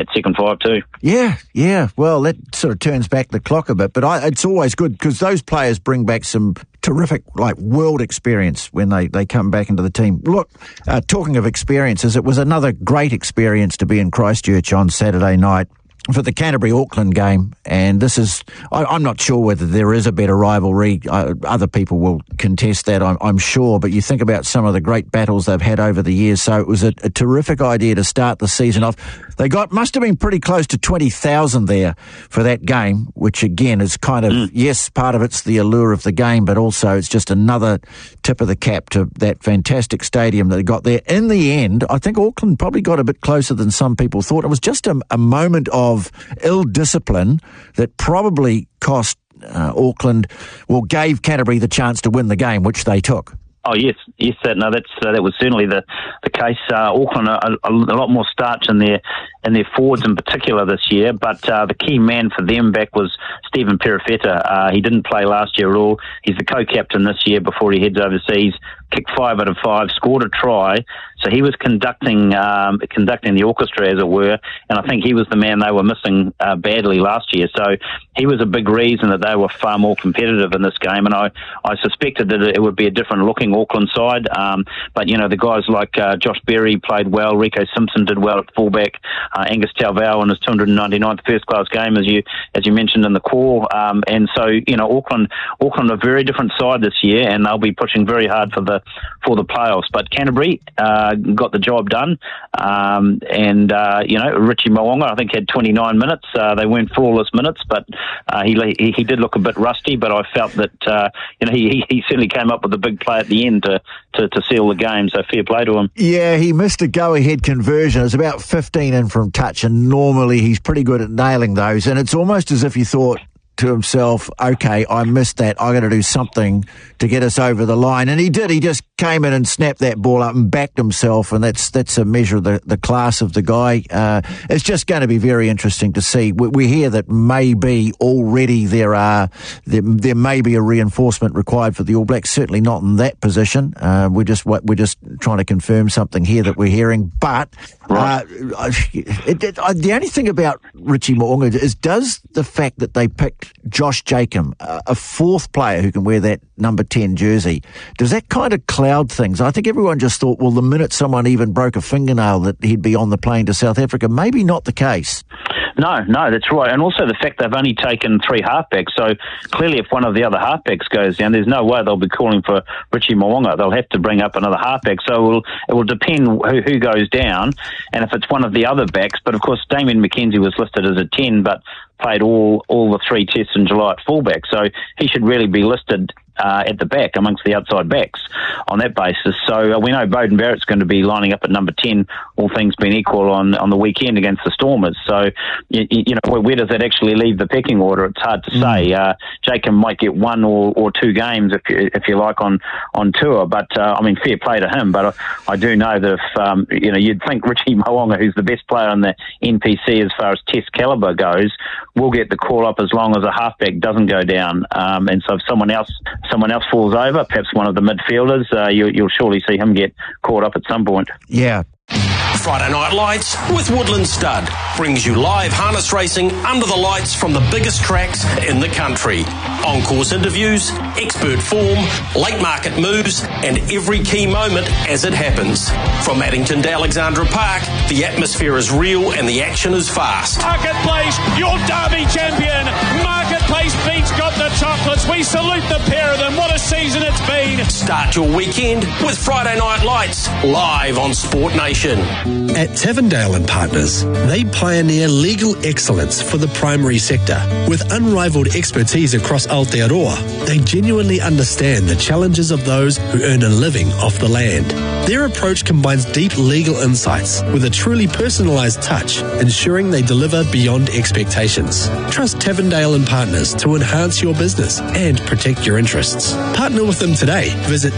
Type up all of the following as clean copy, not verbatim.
second five too. Yeah. Well, that sort of turns back the clock a bit, but it's always good because those players bring back some terrific, world experience when they come back into the team. Look, talking of experiences, it was another great experience to be in Christchurch on Saturday night for the Canterbury-Auckland game, and this is, I'm not sure whether there is a better rivalry. Other people will contest that, I'm sure, but you think about some of the great battles they've had over the years, so it was a terrific idea to start the season off. They must have been pretty close to 20,000 there for that game, which again is kind of, yes, part of it's the allure of the game, but also it's just another tip of the cap to that fantastic stadium that they got there. In the end, I think Auckland probably got a bit closer than some people thought. It was just a moment of ill-discipline that probably cost Auckland, gave Canterbury the chance to win the game, which they took. Oh yes, that was certainly the case. Auckland a lot more starch in their forwards in particular this year, but the key man for them back was Stephen Perofeta. He didn't play last year at all. He's the co-captain this year before he heads overseas. Kicked 5 out of 5, scored a try. So he was conducting the orchestra, as it were, and I think he was the man they were missing badly last year. So he was a big reason that they were far more competitive in this game, and I suspected that it would be a different looking Auckland side. But the guys like Josh Berry played well, Rico Simpson did well at fullback, Angus Tauvau in his 299th first class game, as you mentioned in the call. And so Auckland a very different side this year, and they'll be pushing very hard for the playoffs. But Canterbury got the job done, and Richie Mo'unga I think had 29 minutes. They weren't flawless minutes, but he did look a bit rusty. But I felt that he certainly came up with a big play at the end to seal the game. So fair play to him. Yeah, he missed a go-ahead conversion. It was about 15 in from touch, and normally he's pretty good at nailing those. And it's almost as if he thought to himself, okay, I missed that, I got to do something to get us over the line. And he did. He just came in and snapped that ball up and backed himself, and that's a measure of the class of the guy. It's just going to be very interesting to see. We hear that maybe already there may be a reinforcement required for the All Blacks, certainly not in that position. We're just trying to confirm something here that we're hearing. But the only thing about Richie Mo'unga is, does the fact that they picked Josh Jacob, a fourth player who can wear that number 10 jersey, does that kind of cloud things? I think everyone just thought, well, the minute someone even broke a fingernail that he'd be on the plane to South Africa. Maybe not the case. No, that's right. And also the fact they've only taken 3 halfbacks. So clearly if one of the other halfbacks goes down, there's no way they'll be calling for Richie Mo'unga. They'll have to bring up another halfback. So it will depend who goes down and if it's one of the other backs. But of course, Damien McKenzie was listed as a 10, but played all the 3 tests in July at fullback. So he should really be listed at the back amongst the outside backs on that basis. So we know Beauden Barrett's going to be lining up at number 10, all things being equal, on the weekend against the Stormers. So, where does that actually leave the pecking order? It's hard to say. Jacob might get 1 or 2 games, if you like, on tour. But, fair play to him. But I do know that if, you'd think Richie Mo'unga, who's the best player in the NPC as far as test calibre goes, will get the call up as long as a halfback doesn't go down. And so if someone else falls over, perhaps one of the midfielders, you'll surely see him get caught up at some point. Yeah. Friday Night Lights with Woodland Stud brings you live harness racing under the lights from the biggest tracks in the country. On-course interviews, expert form, late market moves, and every key moment as it happens. From Addington to Alexandra Park, the atmosphere is real and the action is fast. Marketplace, your Derby champion. Marketplace beats Got the Chocolates. We salute the pair of them. What a season it's been. Start your weekend with Friday Night Lights live on Sport Nation. At Tavendale and Partners, they pioneer legal excellence for the primary sector. With unrivaled expertise across Aotearoa, they genuinely understand the challenges of those who earn a living off the land. Their approach combines deep legal insights with a truly personalised touch, ensuring they deliver beyond expectations. Trust Tavendale and Partners to enhance your business and protect your interests. Partner with them today. Visit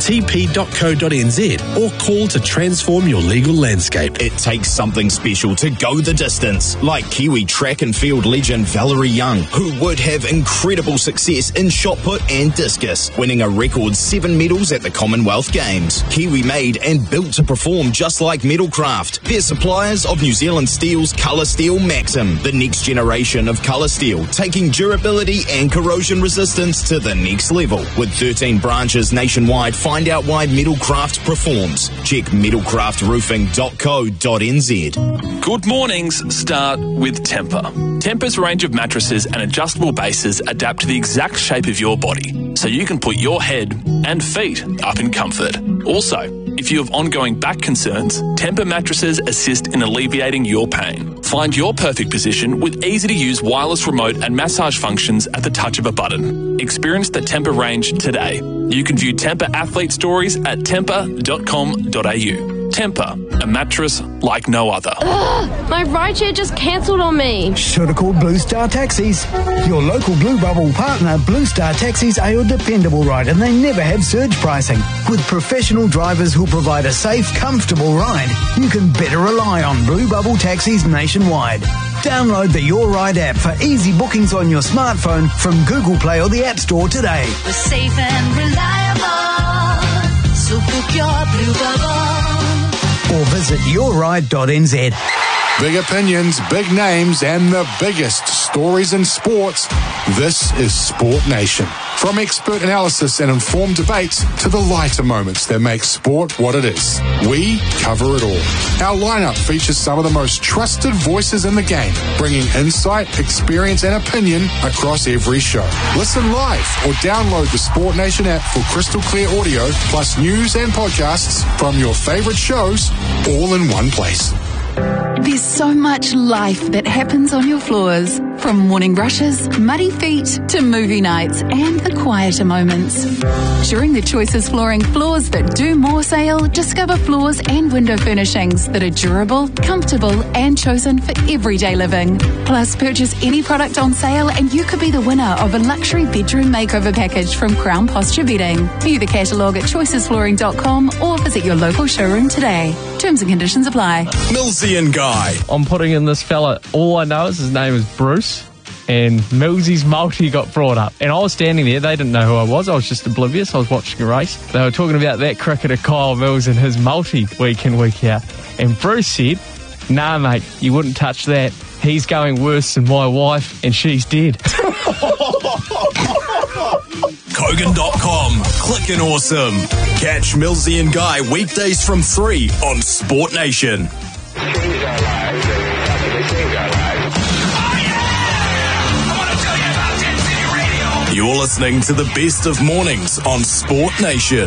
tp.co.nz or call to transform your legal landscape. It takes something special to go the distance, like Kiwi track and field legend Valerie Young, who would have incredible success success in shot put and discus, winning a record 7 medals at the Commonwealth Games. Kiwi made and built to perform just like Metalcraft. They're suppliers of New Zealand Steel's Colour Steel Maxim, the next generation of colour steel, taking durability and corrosion resistance to the next level. With 13 branches nationwide, find out why Metalcraft performs. Check metalcraftroofing.co.nz. Good mornings start with Tempur. Tempur's range of mattresses and adjustable bases adapt to the exact shape of your body, so you can put your head and feet up in comfort. Also, if you have ongoing back concerns, Tempur mattresses assist in alleviating your pain. Find your perfect position with easy-to-use wireless remote and massage functions at the touch of a button. Experience the Tempur range today. You can view Tempur athlete stories at tempur.com.au. Tempur, a mattress like no other. Ugh, my rideshare just cancelled on me. Should have called Blue Star Taxis. Your local Blue Bubble partner, Blue Star Taxis, are your dependable ride, and they never have surge pricing. With professional drivers who provide a safe, comfortable ride, you can better rely on Blue Bubble Taxis nationwide. Download the Your Ride app for easy bookings on your smartphone from Google Play or the App Store today. We're safe and reliable, so book your Blue Bubble. Or visit yourride.nz. Big opinions, big names, and the biggest stories in sports. This is Sport Nation. From expert analysis and informed debates to the lighter moments that make sport what it is, we cover it all. Our lineup features some of the most trusted voices in the game, bringing insight, experience, and opinion across every show. Listen live or download the Sport Nation app for crystal clear audio, plus news and podcasts from your favorite shows, all in one place. There's so much life that happens on your floors. From morning rushes, muddy feet, to movie nights and the quieter moments. During the Choices Flooring Floors That Do More sale, discover floors and window furnishings that are durable, comfortable and chosen for everyday living. Plus, purchase any product on sale and you could be the winner of a luxury bedroom makeover package from Crown Posture Bedding. View the catalogue at choicesflooring.com or visit your local showroom today. Terms and conditions apply. Millsy and Guy. I'm putting in this fella. All I know is his name is Bruce, and Millsy's multi got brought up. And I was standing there. They didn't know who I was. I was just oblivious. I was watching a race. They were talking about that cricketer Kyle Mills and his multi week in, week out. And Bruce said, nah, mate, you wouldn't touch that. He's going worse than my wife, and she's dead. Kogan.com. Clickin' awesome. Catch Millsy and Guy weekdays from 3 on Sport Nation. You're listening to the best of mornings on Sport Nation.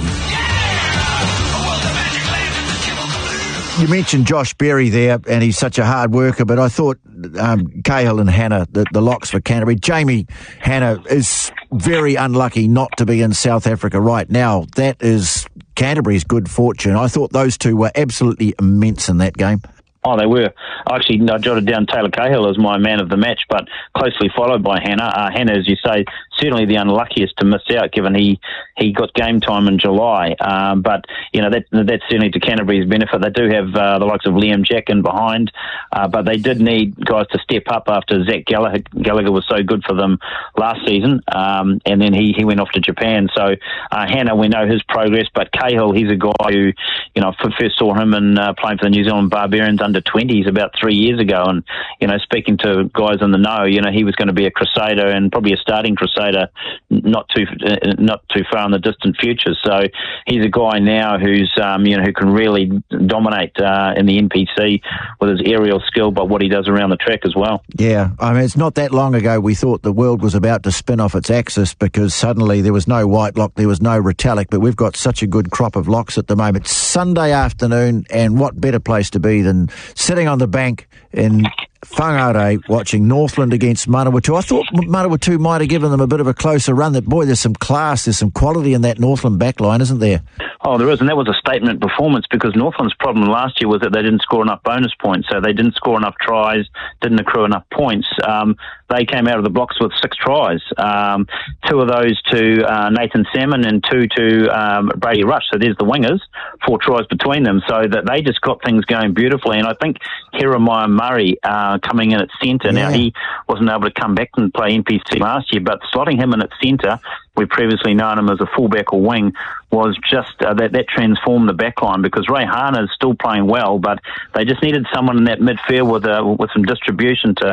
You mentioned Josh Berry there, and he's such a hard worker, but I thought Cahill and Hannah, the locks for Canterbury. Jamie Hannah is very unlucky not to be in South Africa right now. That is Canterbury's good fortune. I thought those two were absolutely immense in that game. Oh, they were. Actually, I jotted down Taylor Cahill as my man of the match, but closely followed by Hannah. Hannah, as you say, certainly the unluckiest to miss out, given he got game time in July. But, you know, that's certainly to Canterbury's benefit. They do have the likes of Liam Jack in behind, but they did need guys to step up after Zach Gallagher was so good for them last season, and then he went off to Japan. So Hannah, we know his progress, but Cahill, he's a guy who, you know, first saw him in playing for the New Zealand Barbarians under 20s about 3 years ago, and, you know, speaking to guys in the know, you know, he was going to be a crusader and probably a starting crusader not too far in the distant future. So he's a guy now who's you know, who can really dominate in the NPC with his aerial skill, but what he does around the track as well. Yeah, I mean, it's not that long ago we thought the world was about to spin off its axis because suddenly there was no white lock, there was no Retallick, but we've got such a good crop of locks at the moment. Sunday afternoon, and what better place to be than sitting on the bank in Whangarei watching Northland against Manawatu. I thought Manawatu might have given them a bit of a closer run. That, boy, there's some class, there's some quality in that Northland backline, isn't there? Oh, there is, and that was a statement performance because Northland's problem last year was that they didn't score enough bonus points, so they didn't score enough tries, didn't accrue enough points. They came out of the blocks with 6 tries, 2 of those to Nathan Salmon and 2 to Brady Rush, so there's the wingers, 4 tries between them, so that they just got things going beautifully, and I think Jeremiah Murray coming in at centre. Now, he wasn't able to come back and play NPC last year, but slotting him in at centre, we've previously known him as a fullback or wing, was just that transformed the back line, because Ray Hana is still playing well, but they just needed someone in that midfield with some distribution to